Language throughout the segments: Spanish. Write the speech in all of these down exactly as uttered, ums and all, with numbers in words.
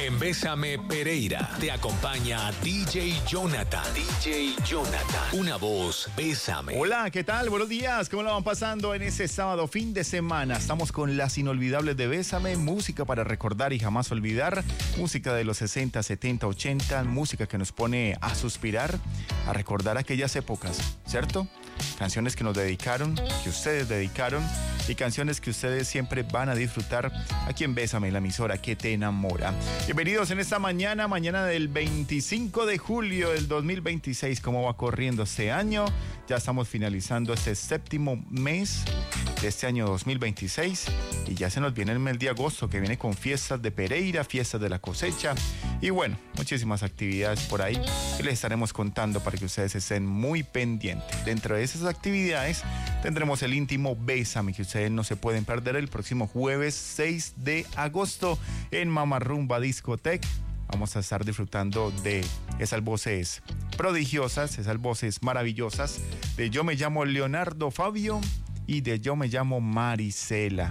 En Bésame Pereira te acompaña D J Jonathan. D J Jonathan. Una voz, Bésame. Hola, ¿qué tal? Buenos días. ¿Cómo lo van pasando en ese sábado, fin de semana? Estamos con las inolvidables de Bésame, música para recordar y jamás olvidar, música de los sesenta, setenta, ochenta, música que nos pone a suspirar, a recordar aquellas épocas, ¿cierto? Canciones que nos dedicaron, que ustedes dedicaron y canciones que ustedes siempre van a disfrutar aquí en Bésame, la emisora que te enamora. Bienvenidos en esta mañana, mañana del veinticinco de julio del dos mil veintiséis. ¿Cómo va corriendo este año? Ya estamos finalizando este séptimo mes de este año dos mil veintiséis y ya se nos viene el mes de agosto, que viene con fiestas de Pereira, fiestas de la cosecha y bueno, muchísimas actividades por ahí que les estaremos contando para que ustedes estén muy pendientes. Dentro de esas actividades tendremos el íntimo Bésame, que ustedes no se pueden perder el próximo jueves seis de agosto en Mama Rumba Discotec. Vamos a estar disfrutando de esas voces prodigiosas, esas voces maravillosas de Yo me llamo Leonardo Fabio y de Yo me llamo Marisela.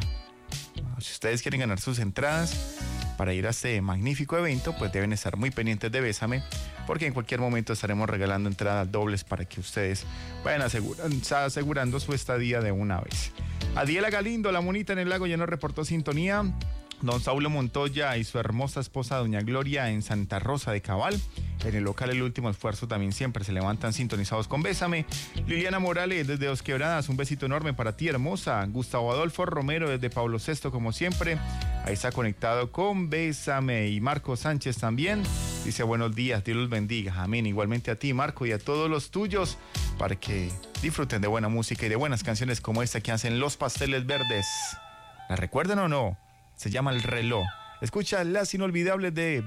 Si ustedes quieren ganar sus entradas para ir a este magnífico evento, pues deben estar muy pendientes de Bésame, porque en cualquier momento estaremos regalando entradas dobles para que ustedes vayan aseguran, asegurando su estadía de una vez. Adiela Galindo, la monita en el lago, ya nos reportó sintonía. Don Saulo Montoya y su hermosa esposa Doña Gloria en Santa Rosa de Cabal. En el local El Último Esfuerzo también siempre se levantan sintonizados con Bésame. Liliana Morales desde Dos Quebradas, un besito enorme para ti, hermosa. Gustavo Adolfo Romero desde Pablo sexto, como siempre. Ahí está conectado con Bésame. Y Marco Sánchez también dice buenos días, Dios los bendiga. Amén. Igualmente a ti, Marco, y a todos los tuyos, para que disfruten de buena música y de buenas canciones como esta que hacen Los Pasteles Verdes. ¿La recuerdan o no? Se llama El Reloj. Escucha las inolvidables de